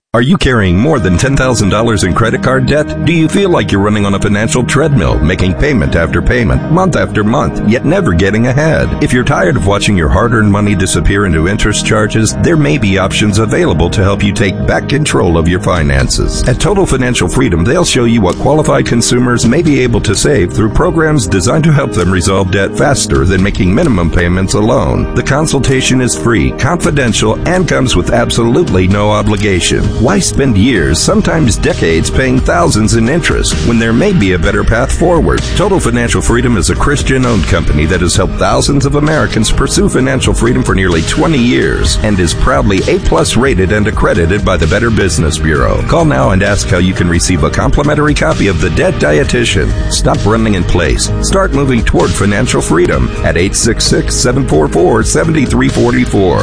Are you carrying more than $10,000 in credit card debt? Do you feel like you're running on a financial treadmill, making payment after payment, month after month, yet never getting ahead? If you're tired of watching your hard-earned money disappear into interest charges, there may be options available to help you take back control of your finances. At Total Financial Freedom, they'll show you what qualified consumers may be able to save through programs designed to help them resolve debt faster than making minimum payments alone. The consultation is free, confidential, and comes with absolutely no obligation. Why spend years, sometimes decades, paying thousands in interest when there may be a better path forward? Total Financial Freedom is a Christian-owned company that has helped thousands of Americans pursue financial freedom for nearly 20 years and is proudly A+ rated and accredited by the Better Business Bureau. Call now and ask how you can receive a complimentary copy of The Debt Dietitian. Stop running in place. Start moving toward financial freedom at 866-744-7344.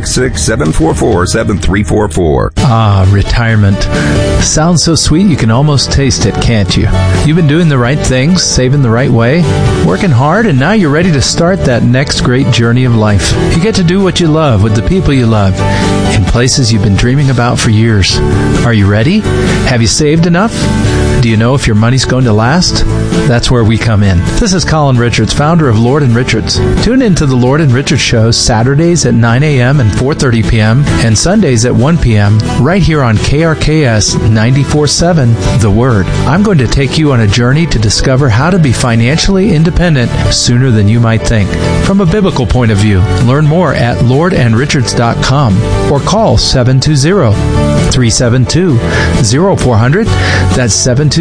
866-744-7344. Retirement. Sounds so sweet you can almost taste it, can't you? You've been doing the right things, saving the right way, working hard, and now you're ready to start that next great journey of life. You get to do what you love with the people you love in places you've been dreaming about for years. Are you ready? Have you saved enough? Do you know if your money's going to last? That's where we come in. This is Colin Richards, founder of Lord & Richards. Tune in to the Lord & Richards show Saturdays at 9 a.m. and 4:30 p.m. and Sundays at 1 p.m. right here on KRKS 94.7, The Word. I'm going to take you on a journey to discover how to be financially independent sooner than you might think. From a biblical point of view, learn more at lordandrichards.com or call 720-372-0400. That's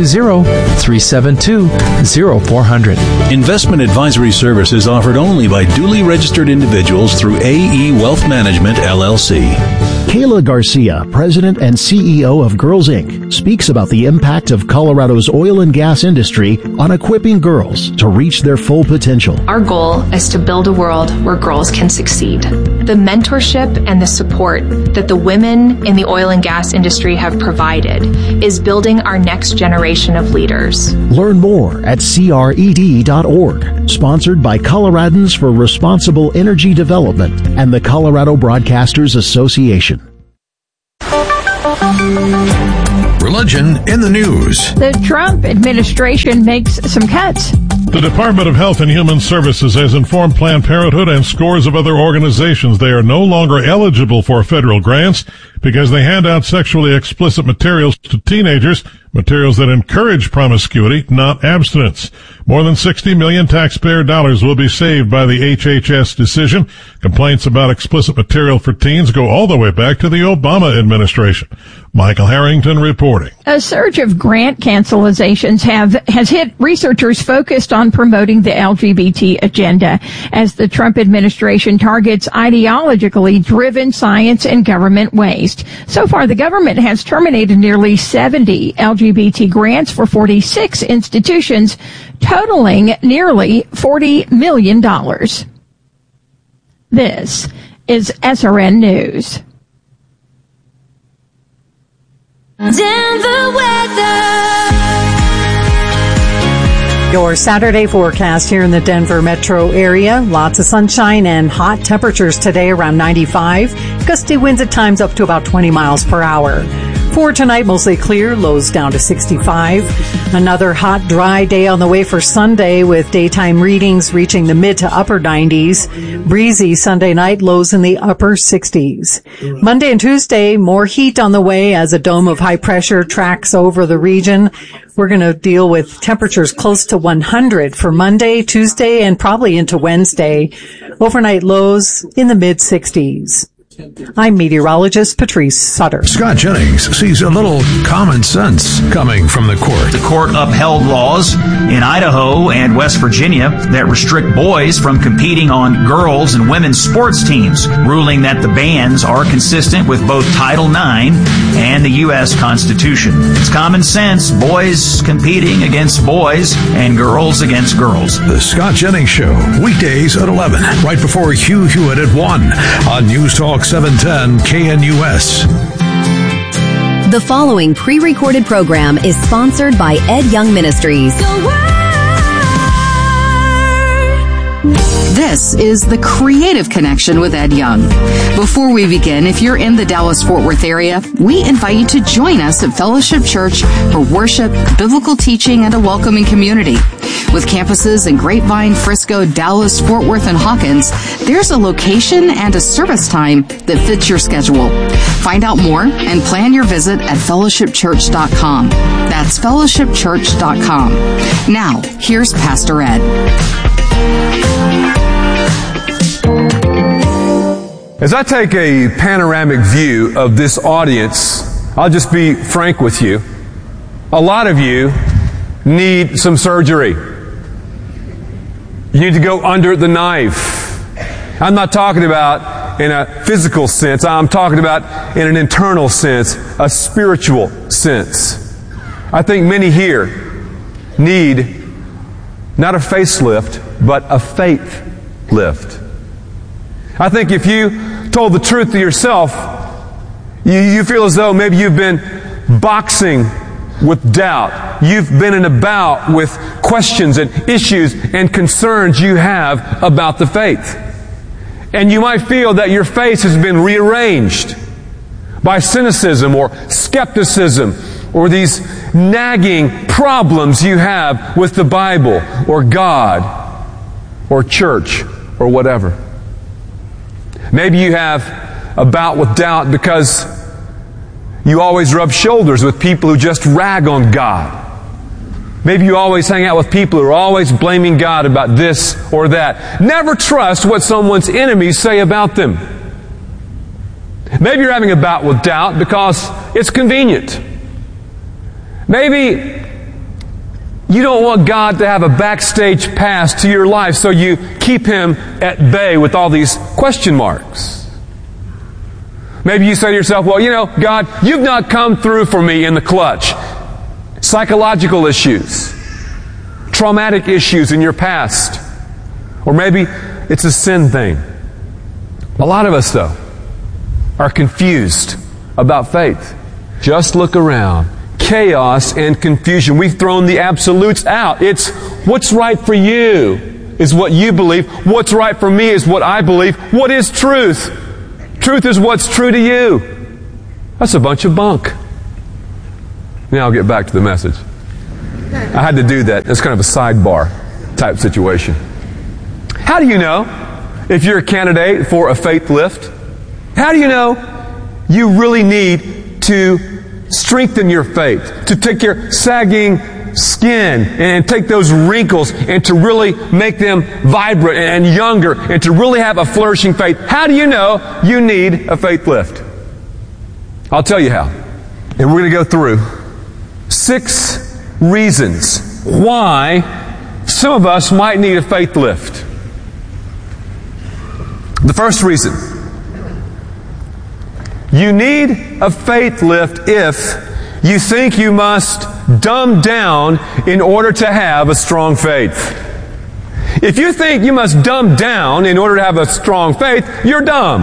720-372-0400. Investment advisory services offered only by duly registered individuals through AE Wealth Management, LLC. Kayla Garcia, President and CEO of Girls Inc., speaks about the impact of Colorado's oil and gas industry on equipping girls to reach their full potential. Our goal is to build a world where girls can succeed. The mentorship and the support that the women in the oil and gas industry have provided is building our next generation of leaders. Learn more at CRED.org. Sponsored by Coloradans for Responsible Energy Development and the Colorado Broadcasters Association. Religion in the news. The Trump administration makes some cuts. The Department of Health and Human Services has informed Planned Parenthood and scores of other organizations they are no longer eligible for federal grants because they hand out sexually explicit materials to teenagers, materials that encourage promiscuity, not abstinence. More than $60 million taxpayer dollars will be saved by the HHS decision. Complaints about explicit material for teens go all the way back to the Obama administration. Michael Harrington reporting. A surge of grant cancelizations has hit researchers focused on promoting the LGBT agenda as the Trump administration targets ideologically driven science and government waste. So far, the government has terminated nearly 70 LGBT grants for 46 institutions, totaling nearly $40 million. This is SRN News. Denver weather. Your Saturday forecast here in the Denver metro area. Lots of sunshine and hot temperatures today, around 95. Gusty winds at times up to about 20 miles per hour. For tonight, mostly clear, lows down to 65. Another hot, dry day on the way for Sunday with daytime readings reaching the mid to upper 90s. Breezy Sunday night, lows in the upper 60s. Monday and Tuesday, more heat on the way as a dome of high pressure tracks over the region. We're going to deal with temperatures close to 100 for Monday, Tuesday, and probably into Wednesday. Overnight lows in the mid 60s. I'm meteorologist Patrice Sutter. Scott Jennings sees a little common sense coming from the court. The court upheld laws in Idaho and West Virginia that restrict boys from competing on girls' and women's sports teams, ruling that the bans are consistent with both Title IX and the U.S. Constitution. It's common sense, boys competing against boys and girls against girls. The Scott Jennings Show, weekdays at 11, right before Hugh Hewitt at 1 on News Talk 710 KNUS. The following pre-recorded program is sponsored by Ed Young Ministries. This is The Creative Connection with Ed Young. Before we begin, if you're in the Dallas-Fort Worth area, we invite you to join us at Fellowship Church for worship, biblical teaching, and a welcoming community. With campuses in Grapevine, Frisco, Dallas, Fort Worth, and Hawkins, there's a location and a service time that fits your schedule. Find out more and plan your visit at fellowshipchurch.com. That's fellowshipchurch.com. Now, here's Pastor Ed. As I take a panoramic view of this audience, I'll just be frank with you. A lot of you need some surgery. You need to go under the knife. I'm not talking about in a physical sense. I'm talking about in an internal sense, a spiritual sense. I think many here need not a facelift, but a faith lift. I think if you told the truth to yourself, you feel as though maybe you've been boxing with doubt. You've been in a bout with questions and issues and concerns you have about the faith. And you might feel that your faith has been rearranged by cynicism or skepticism or these nagging problems you have with the Bible or God or church or whatever. Maybe you have a bout with doubt because you always rub shoulders with people who just rag on God. Maybe you always hang out with people who are always blaming God about this or that. Never trust what someone's enemies say about them. Maybe you're having a bout with doubt because it's convenient. Maybe you don't want God to have a backstage pass to your life, so you keep Him at bay with all these question marks. Maybe you say to yourself, well, you know, God, you've not come through for me in the clutch. Psychological issues, traumatic issues in your past, or maybe it's a sin thing. A lot of us, though, are confused about faith. Just look around. Chaos and confusion. We've thrown the absolutes out. It's what's right for you is what you believe. What's right for me is what I believe. What is truth? Truth is what's true to you. That's a bunch of bunk. Now I'll get back to the message. I had to do that. It's kind of a sidebar type situation. How do you know if you're a candidate for a faith lift? How do you know you really need to strengthen your faith, to take your sagging skin and take those wrinkles and to really make them vibrant and younger and to really have a flourishing faith? How do you know you need a faith lift? I'll tell you how. And we're going to go through 6 reasons why some of us might need a faith lift. The first reason. You need a faith lift if you think you must dumb down in order to have a strong faith. If you think you must dumb down in order to have a strong faith, you're dumb.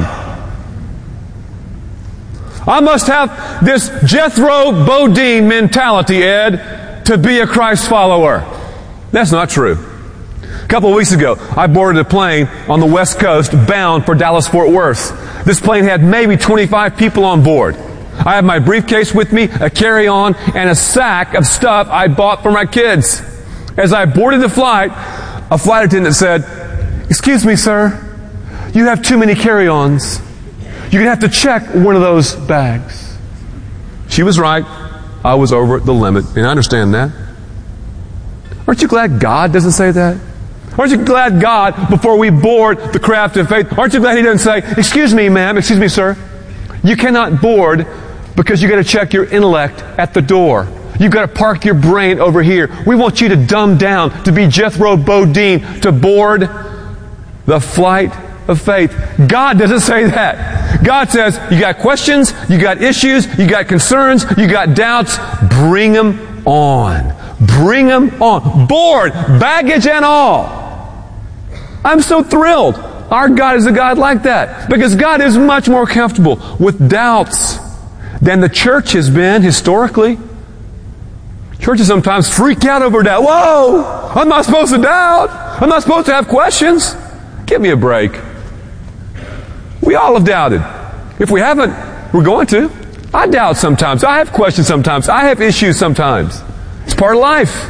I must have this Jethro Bodine mentality, Ed, to be a Christ follower. That's not true. A couple of weeks ago, I boarded a plane on the West Coast bound for Dallas-Fort Worth. This plane had maybe 25 people on board. I have my briefcase with me, a carry-on, and a sack of stuff I bought for my kids. As I boarded the flight, a flight attendant said, "Excuse me, sir, you have too many carry-ons. You're going to have to check one of those bags." She was right. I was over the limit, and I understand that. Aren't you glad God doesn't say that? Aren't you glad God, before we board the craft of faith, aren't you glad He doesn't say, "Excuse me, ma'am, excuse me, sir, you cannot board because you've got to check your intellect at the door. You've got to park your brain over here. We want you to dumb down, to be Jethro Bodine, to board the flight of faith." God doesn't say that. God says, you got questions, you got issues, you got concerns, you got doubts, bring them on. Bring them on. Board, baggage and all. I'm so thrilled. Our God is a God like that. Because God is much more comfortable with doubts than the church has been historically. Churches sometimes freak out over doubt. Whoa! I'm not supposed to doubt. I'm not supposed to have questions. Give me a break. We all have doubted. If we haven't, we're going to. I doubt sometimes. I have questions sometimes. I have issues sometimes. It's part of life.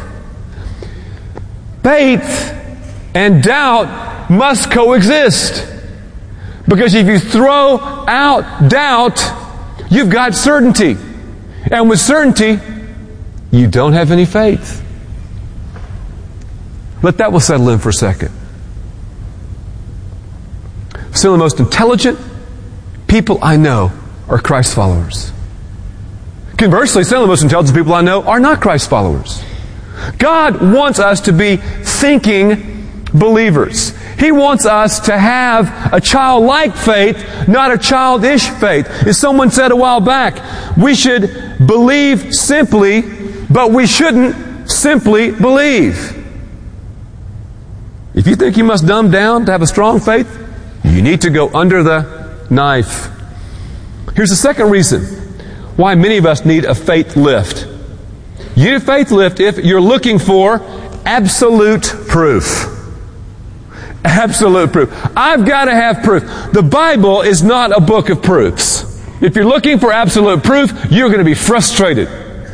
Faith and doubt must coexist. Because if you throw out doubt, you've got certainty. And with certainty, you don't have any faith. Let that one settle in for a second. Some of the most intelligent people I know are Christ followers. Conversely, some of the most intelligent people I know are not Christ followers. God wants us to be thinking believers. He wants us to have a childlike faith, not a childish faith. As someone said a while back, we should believe simply, but we shouldn't simply believe. If you think you must dumb down to have a strong faith, you need to go under the knife. Here's the second reason why many of us need a faith lift. You need a faith lift if you're looking for absolute proof. Absolute proof. I've got to have proof. The Bible is not a book of proofs. If you're looking for absolute proof, you're going to be frustrated.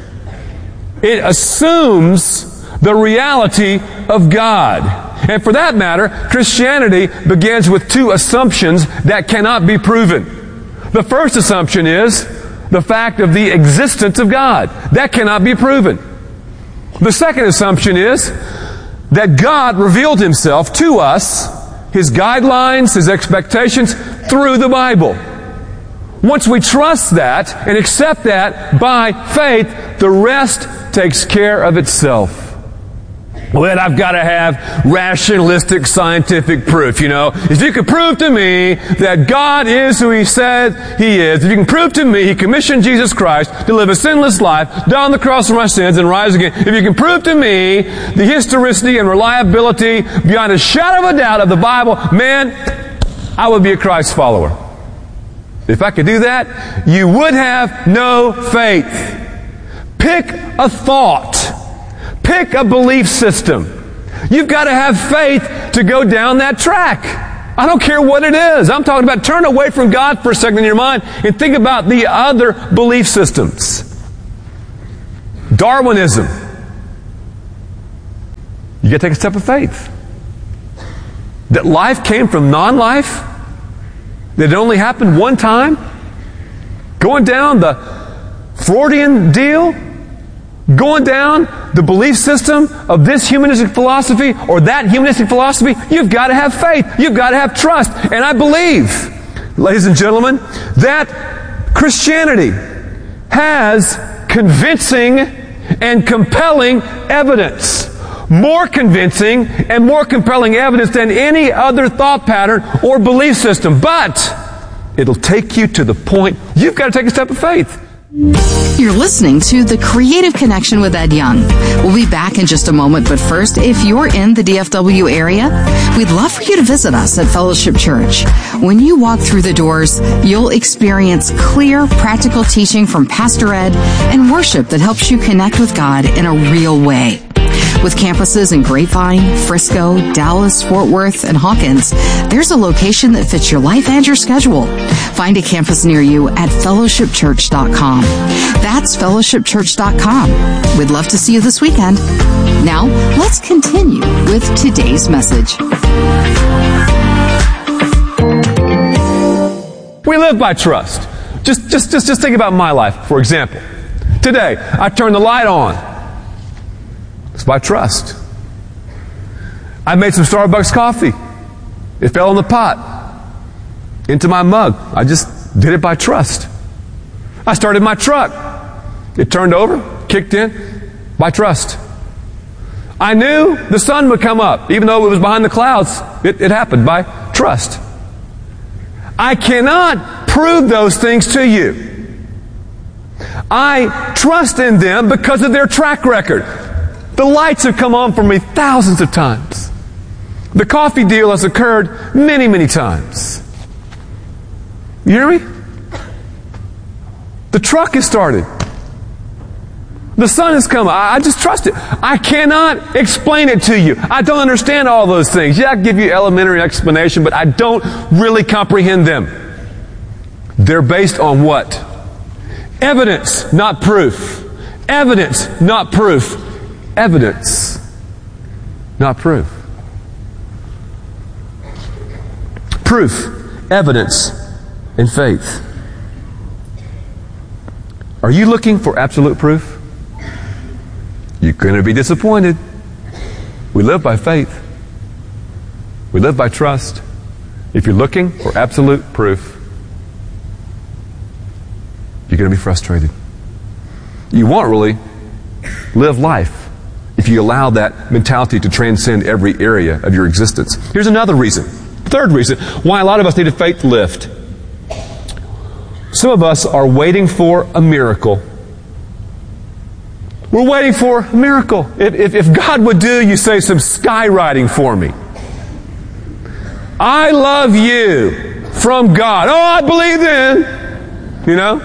It assumes the reality of God. And for that matter, Christianity begins with two assumptions that cannot be proven. The first assumption is the fact of the existence of God. That cannot be proven. The second assumption is that God revealed Himself to us, His guidelines, His expectations, through the Bible. Once we trust that and accept that by faith, the rest takes care of itself. Well, I've got to have rationalistic scientific proof, you know. If you can prove to me that God is who He said He is, if you can prove to me He commissioned Jesus Christ to live a sinless life, die on the cross for my sins, and rise again, if you can prove to me the historicity and reliability beyond a shadow of a doubt of the Bible, man, I would be a Christ follower. If I could do that, you would have no faith. Pick a thought. Pick a belief system. You've got to have faith to go down that track. I don't care what it is. I'm talking about turn away from God for a second in your mind and think about the other belief systems. Darwinism. You got to take a step of faith. That life came from non-life. That it only happened one time. Going down the Freudian deal. Going down the belief system of this humanistic philosophy or that humanistic philosophy, you've got to have faith. You've got to have trust. And I believe, ladies and gentlemen, that Christianity has convincing and compelling evidence. More convincing and more compelling evidence than any other thought pattern or belief system. But it'll take you to the point you've got to take a step of faith. You're listening to The Creative Connection with Ed Young. We'll be back in just a moment, but first, if you're in the DFW area, we'd love for you to visit us at Fellowship Church. When you walk through the doors, you'll experience clear, practical teaching from Pastor Ed and worship that helps you connect with God in a real way. With campuses in Grapevine, Frisco, Dallas, Fort Worth, and Hawkins, there's a location that fits your life and your schedule. Find a campus near you at fellowshipchurch.com. That's fellowshipchurch.com. We'd love to see you this weekend. Now, let's continue with today's message. We live by trust. Just think about my life, for example. Today, I turned the light on. It's by trust. I made some Starbucks coffee. It fell in the pot, into my mug. I just did it by trust. I started my truck. It turned over, kicked in, by trust. I knew the sun would come up, even though it was behind the clouds. It happened by trust. I cannot prove those things to you. I trust in them because of their track record. The lights have come on for me thousands of times. The coffee deal has occurred many, many times. You hear me? The truck is started. The sun has come. I just trust it. I cannot explain it to you. I don't understand all those things. Yeah, I can give you elementary explanation, but I don't really comprehend them. They're based on what? Evidence, not proof. Evidence, not proof. Evidence, not proof. Proof, evidence, and faith. Are you looking for absolute proof? You're going to be disappointed. We live by faith. We live by trust. If you're looking for absolute proof, you're going to be frustrated. You won't really live life if you allow that mentality to transcend every area of your existence. Here's another reason. Third reason why a lot of us need a faith lift. Some of us are waiting for a miracle. We're waiting for a miracle. If God would do, you say, some skywriting for me. I love you from God. Oh, I believe in. You know?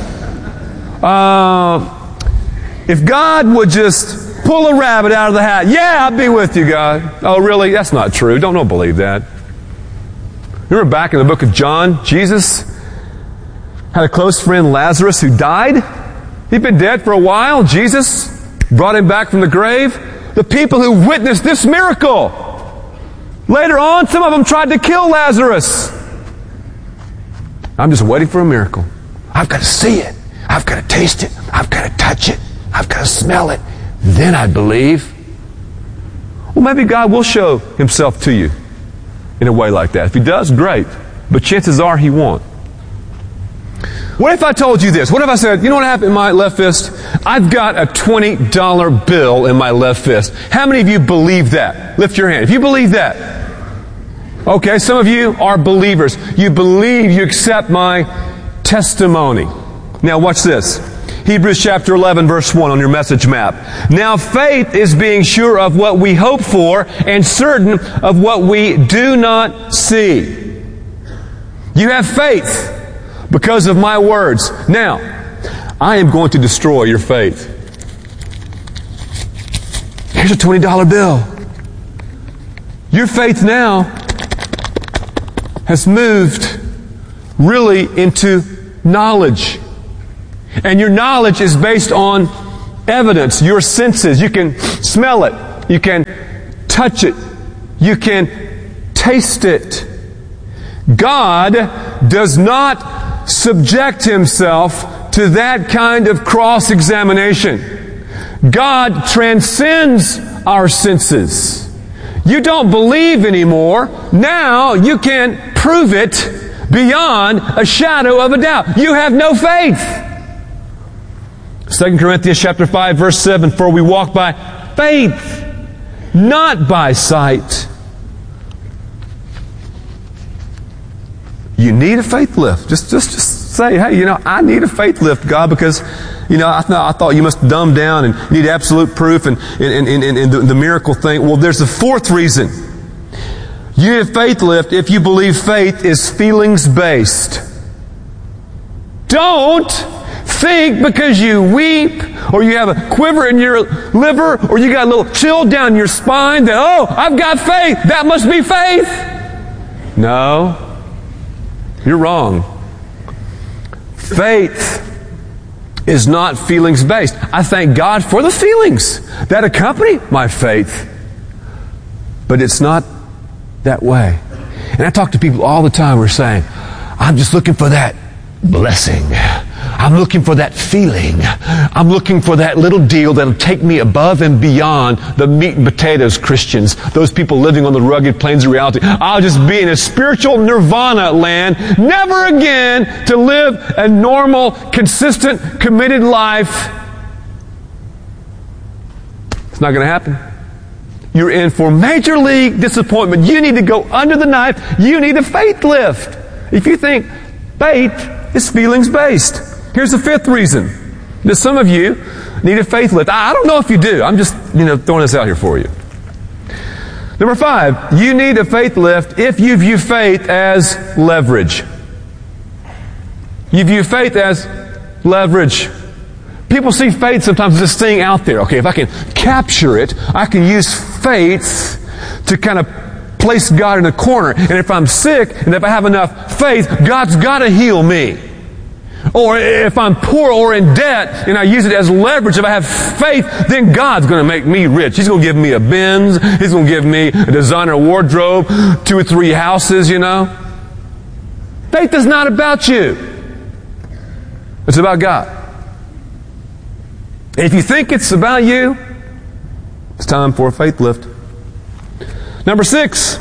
If God would just pull a rabbit out of the hat, yeah, I'll be with you, God. Oh, really? That's not true. Don't believe that. Remember back in the book of John, Jesus had a close friend, Lazarus, who died. He'd been dead for a while. Jesus brought him back from the grave. The people who witnessed this miracle. Later on, some of them tried to kill Lazarus. I'm just waiting for a miracle. I've got to see it. I've got to taste it. I've got to touch it. I've got to smell it. Then I believe. Well, maybe God will show Himself to you in a way like that. If He does, great. But chances are He won't. What if I told you this? What if I said, you know what happened in my left fist? I've got a $20 bill in my left fist. How many of you believe that? Lift your hand. If you believe that. Okay, some of you are believers. You believe, you accept my testimony. Now watch this. Hebrews chapter 11 verse 1 on your message map. Now faith is being sure of what we hope for and certain of what we do not see. You have faith because of my words. Now, I am going to destroy your faith. Here's a $20 bill. Your faith now has moved really into knowledge. And your knowledge is based on evidence, your senses. You can smell it. You can touch it. You can taste it. God does not subject Himself to that kind of cross-examination. God transcends our senses. You don't believe anymore. Now you can prove it beyond a shadow of a doubt. You have no faith. 2 Corinthians chapter 5 verse 7, for we walk by faith, not by sight. You need a faith lift. Just say, hey, I need a faith lift, God, because, I thought you must dumb down and need absolute proof and the miracle thing. Well, there's a fourth reason. You need a faith lift if you believe faith is feelings based. Don't think because you weep or you have a quiver in your liver or you got a little chill down your spine that, oh, I've got faith. That must be faith. No. You're wrong. Faith is not feelings based. I thank God for the feelings that accompany my faith. But it's not that way. And I talk to people all the time who are saying, I'm just looking for that blessing. I'm looking for that feeling. I'm looking for that little deal that'll take me above and beyond the meat and potatoes Christians, those people living on the rugged plains of reality. I'll just be in a spiritual nirvana land, never again to live a normal, consistent, committed life. It's not going to happen. You're in for major league disappointment. You need to go under the knife. You need a faith lift. If you think faith is feelings based. Here's the fifth reason that some of you need a faith lift. I don't know if you do. I'm just, throwing this out here for you. Number 5, you need a faith lift if you view faith as leverage. You view faith as leverage. People see faith sometimes as this thing out there. Okay, if I can capture it, I can use faith to kind of place God in a corner. And if I'm sick, and if I have enough faith, God's got to heal me. Or if I'm poor or in debt, and I use it as leverage, if I have faith, then God's going to make me rich. He's going to give me a Benz. He's going to give me a designer wardrobe, 2 or 3 houses, you know. Faith is not about you. It's about God. If you think it's about you, it's time for a faith lift. Number 6,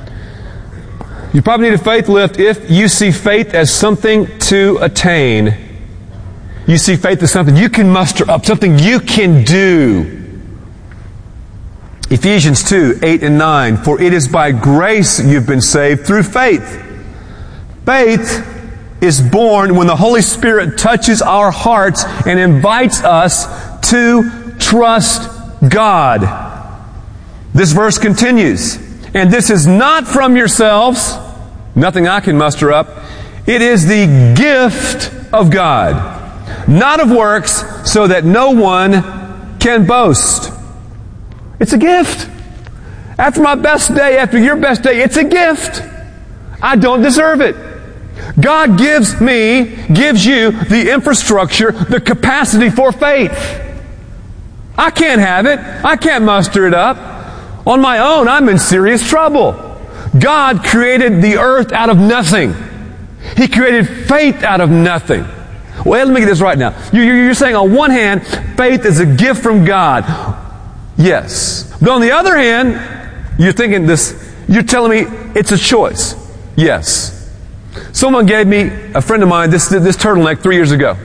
you probably need a faith lift if you see faith as something to attain. You see faith as something you can muster up, something you can do. Ephesians 2, 8 and 9, for it is by grace you've been saved through faith. Faith is born when the Holy Spirit touches our hearts and invites us to trust God. This verse continues, and this is not from yourselves, nothing I can muster up. It is the gift of God, not of works, so that no one can boast. It's a gift. After my best day, after your best day, it's a gift. I don't deserve it. God gives you the infrastructure, the capacity for faith. I can't have it. I can't muster it up. On my own, I'm in serious trouble. God created the earth out of nothing. He created faith out of nothing. Well, let me get this right now. You're saying on one hand, faith is a gift from God. Yes. But on the other hand, you're thinking this, you're telling me it's a choice. Yes. Someone gave me, a friend of mine, this turtleneck 3 years ago.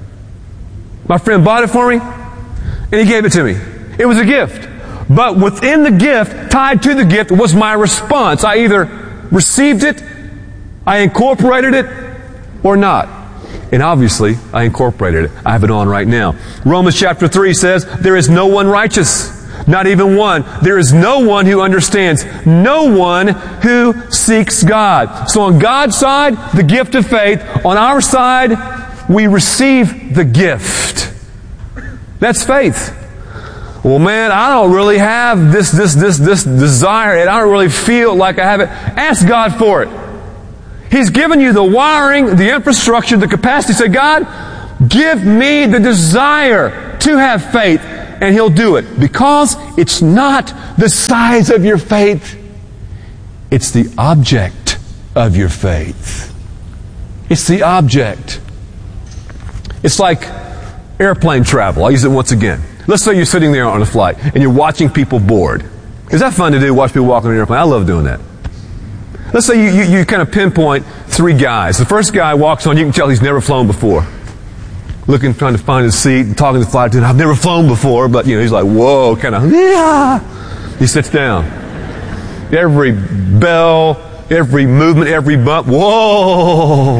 My friend bought it for me, and he gave it to me. It was a gift. But within the gift, tied to the gift, was my response. I either received it, I incorporated it, or not. And obviously, I incorporated it. I have it on right now. Romans chapter 3 says, there is no one righteous. Not even one. There is no one who understands. No one who seeks God. So on God's side, the gift of faith. On our side, we receive the gift. That's faith. Well, man, I don't really have this desire, and I don't really feel like I have it. Ask God for it. He's given you the wiring, the infrastructure, the capacity. Say, God, give me the desire to have faith. And He'll do it. Because it's not the size of your faith. It's the object of your faith. It's the object. It's like airplane travel. I'll use it once again. Let's say you're sitting there on a flight and you're watching people board. Is that fun to do, watch people walk on an airplane? I love doing that. Let's say you kind of pinpoint 3 guys. The first guy walks on, you can tell he's never flown before. Looking, trying to find his seat, and talking to the flight attendant. I've never flown before, but he's like, whoa, kind of, yeah. He sits down. Every bell, every movement, every bump, whoa.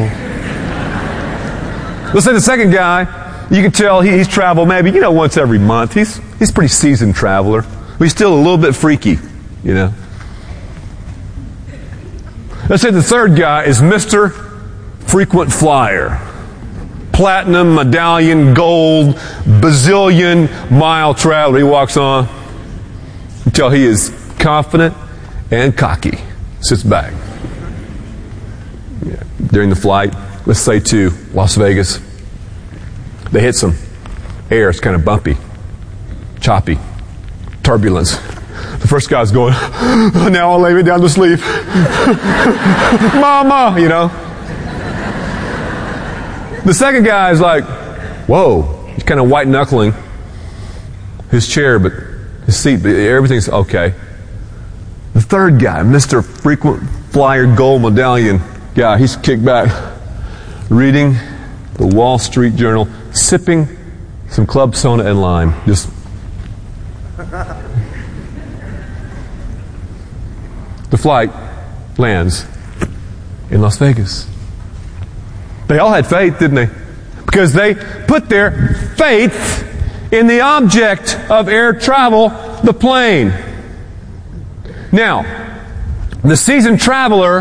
Let's say the second guy, you can tell he's traveled maybe, once every month. He's a pretty seasoned traveler. But he's still a little bit freaky, Let's say the third guy is Mr. Frequent Flyer. Platinum, medallion, gold, bazillion mile traveler. He walks on until he is confident and cocky. Sits back. Yeah. During the flight, let's say to Las Vegas, they hit some air. It's kind of bumpy, choppy, turbulence. The first guy's going, now I'll lay me down to sleep. Mama, The second guy is like, whoa. He's kind of white-knuckling his chair, but his seat, but everything's okay. The third guy, Mr. Frequent Flyer Gold Medallion guy, he's kicked back, reading the Wall Street Journal, sipping some club soda and lime. Just. The flight lands in Las Vegas. They all had faith, didn't they? Because they put their faith in the object of air travel, the plane. Now, the seasoned traveler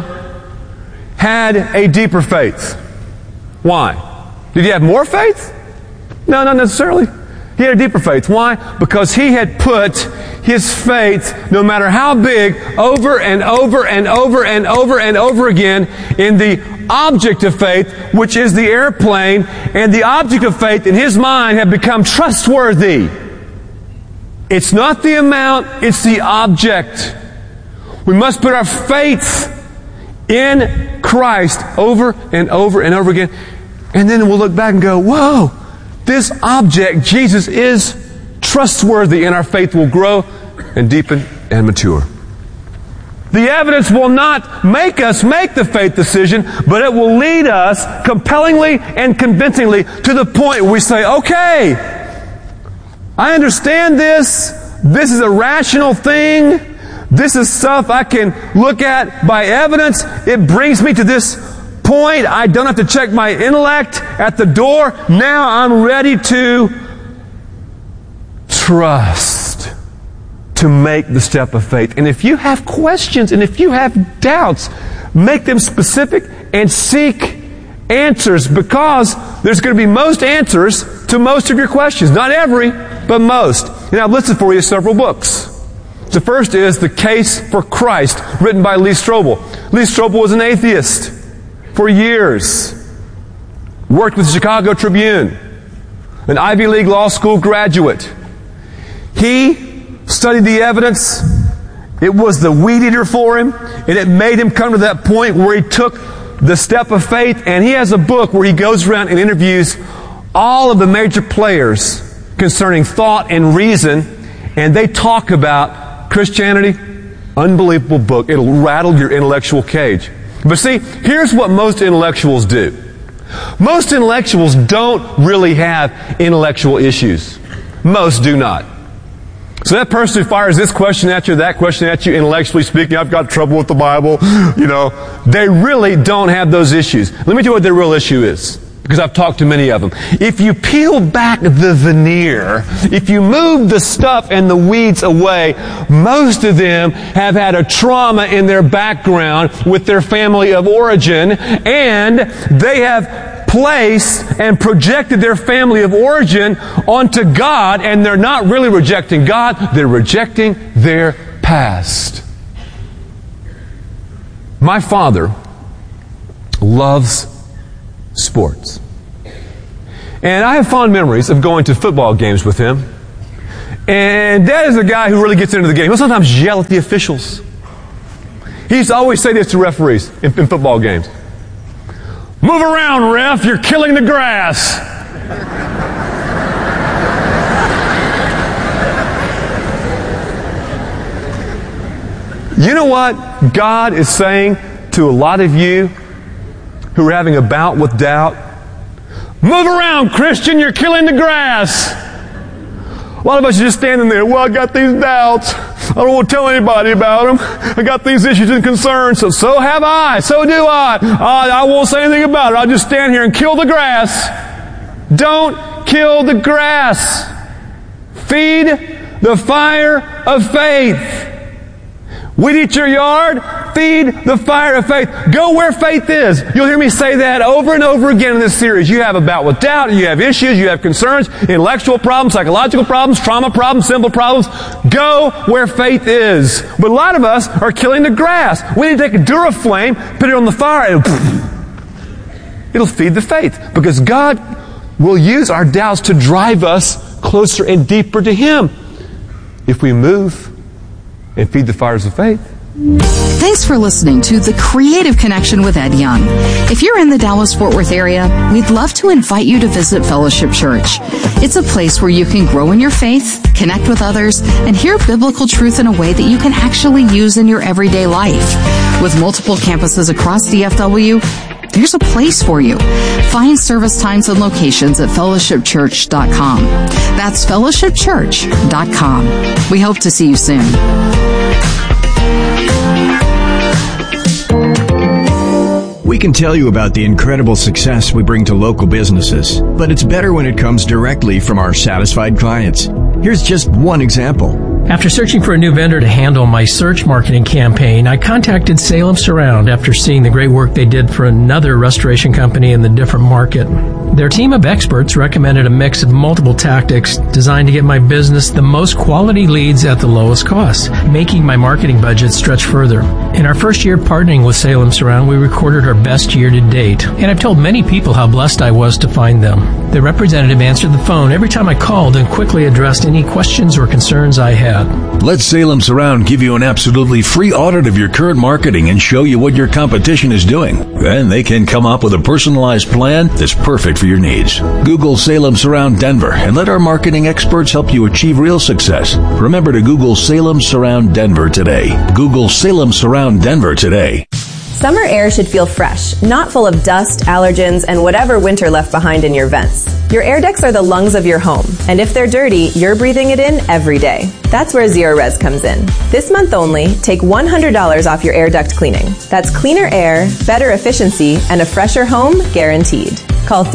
had a deeper faith. Why? Did he have more faith? No, not necessarily. He had a deeper faith. Why? Because he had put his faith, no matter how big, over and over and over and over and over again in the object of faith, which is the airplane, and the object of faith in his mind had become trustworthy. It's not the amount, it's the object. We must put our faith in Christ over and over and over again. And then we'll look back and go, whoa, this object, Jesus, is trustworthy, and our faith will grow and deepen and mature. The evidence will not make us make the faith decision, but it will lead us compellingly and convincingly to the point where we say, okay, I understand this. This is a rational thing. This is stuff I can look at by evidence. It brings me to this point. I don't have to check my intellect at the door. Now I'm ready to trust, to make the step of faith. And if you have questions and if you have doubts, make them specific and seek answers, because there's going to be most answers to most of your questions. Not every, but most. And I've listed for you several books. The first is The Case for Christ, written by Lee Strobel. Lee Strobel was an atheist for years. Worked with the Chicago Tribune, an Ivy League law school graduate. He studied the evidence. It was the weed eater for him, and it made him come to that point where he took the step of faith. And he has a book where he goes around and interviews all of the major players concerning thought and reason, and they talk about Christianity. Unbelievable book. It'll rattle your intellectual cage. But see, here's what most intellectuals do. Most intellectuals don't really have intellectual issues. Most do not. So that person who fires this question at you, that question at you, intellectually speaking, I've got trouble with the Bible, they really don't have those issues. Let me tell you what their real issue is, because I've talked to many of them. If you peel back the veneer, if you move the stuff and the weeds away, most of them have had a trauma in their background with their family of origin, and they have placed and projected their family of origin onto God, and they're not really rejecting God, they're rejecting their past. My father loves sports. And I have fond memories of going to football games with him. And Dad is a guy who really gets into the game. He'll sometimes yell at the officials. He used to always say this to referees in football games. Move around, ref, you're killing the grass. You know what God is saying to a lot of you who are having a bout with doubt? Move around, Christian, you're killing the grass. A lot of us are just standing there, well, I got these doubts. I don't want to tell anybody about them. I got these issues and concerns, so have I. So do I. I won't say anything about it. I'll just stand here and kill the grass. Don't kill the grass. Feed the fire of faith. Weed eat your yard, feed the fire of faith. Go where faith is. You'll hear me say that over and over again in this series. You have a bout with doubt, you have issues, you have concerns, intellectual problems, psychological problems, trauma problems, simple problems. Go where faith is. But a lot of us are killing the grass. We need to take a Duraflame, put it on the fire, and it'll feed the faith. Because God will use our doubts to drive us closer and deeper to Him if we move and feed the fires of faith. Thanks for listening to The Creative Connection with Ed Young. If you're in the Dallas-Fort Worth area, we'd love to invite you to visit Fellowship Church. It's a place where you can grow in your faith, connect with others, and hear biblical truth in a way that you can actually use in your everyday life. With multiple campuses across DFW, there's a place for you. Find service times and locations at fellowshipchurch.com. That's fellowshipchurch.com. We hope to see you soon. We can tell you about the incredible success we bring to local businesses, but it's better when it comes directly from our satisfied clients. Here's just one example. After searching for a new vendor to handle my search marketing campaign, I contacted Salem Surround after seeing the great work they did for another restoration company in the different market. Their team of experts recommended a mix of multiple tactics designed to get my business the most quality leads at the lowest cost, making my marketing budget stretch further. In our first year partnering with Salem Surround, we recorded our best year to date, and I've told many people how blessed I was to find them. The representative answered the phone every time I called and quickly addressed any questions or concerns I had. Let Salem Surround give you an absolutely free audit of your current marketing and show you what your competition is doing. Then they can come up with a personalized plan that's perfect for your needs. Google Salem Surround Denver and let our marketing experts help you achieve real success. Remember to Google Salem Surround Denver today. Google Salem Surround Denver today. Summer air should feel fresh, not full of dust, allergens, and whatever winter left behind in your vents. Your air ducts are the lungs of your home, and if they're dirty, you're breathing it in every day. That's where Zerorez comes in. This month only, take $100 off your air duct cleaning. That's cleaner air, better efficiency, and a fresher home guaranteed. Call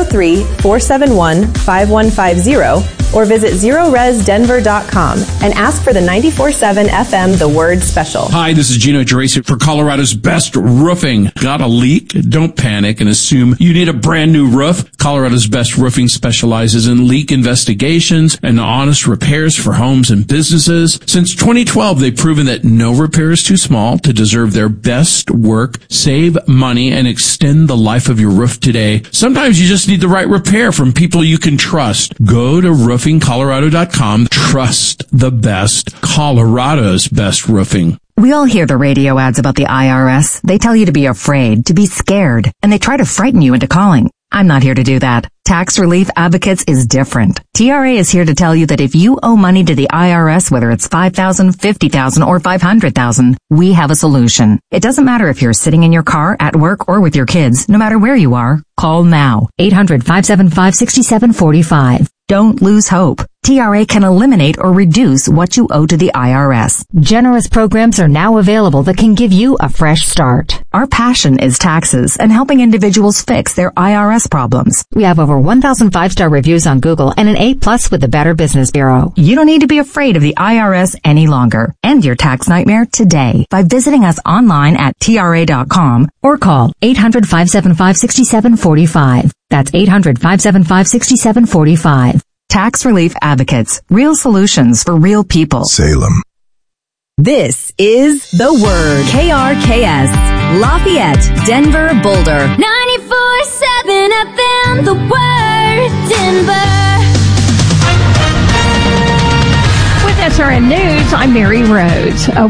303-471-5150 or visit ZerorezDenver.com and ask for the 94.7 FM The Word Special. Hi, this is Gino Geraci for Colorado's Best Roofing. Got a leak? Don't panic and assume you need a brand new roof. Colorado's Best Roofing specializes in leak investigations and honest repairs for homes and businesses. Since 2012, they've proven that no repair is too small to deserve their best work, save money, and extend the life of your roof today. Sometimes you just need the right repair from people you can trust. Go to roofingcolorado.com. Trust the best. Colorado's Best Roofing. We all hear the radio ads about the IRS. They tell you to be afraid, to be scared, and they try to frighten you into calling. I'm not here to do that. Tax Relief Advocates is different. TRA is here to tell you that if you owe money to the IRS, whether it's $5,000, $50,000, or $500,000, we have a solution. It doesn't matter if you're sitting in your car, at work, or with your kids. No matter where you are, call now. 800-575-6745. Don't lose hope. TRA can eliminate or reduce what you owe to the IRS. Generous programs are now available that can give you a fresh start. Our passion is taxes and helping individuals fix their IRS problems. We have over 1,000 5-star reviews on Google and an A+ with the Better Business Bureau. You don't need to be afraid of the IRS any longer. End your tax nightmare today by visiting us online at TRA.com or call 800-575-6745. That's 800-575-6745. Tax Relief Advocates. Real solutions for real people. Salem. This is The Word. KRKS. Lafayette, Denver, Boulder. 94.7 FM, The Word, Denver. With SRN News, I'm Mary Rhodes.